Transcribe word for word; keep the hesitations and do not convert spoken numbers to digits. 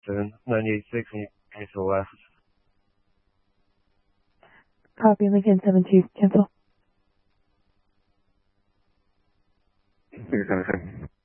seven, ninety-eight six, and you cancel the last. Copy, Lincoln seven two, cancel. You're kind of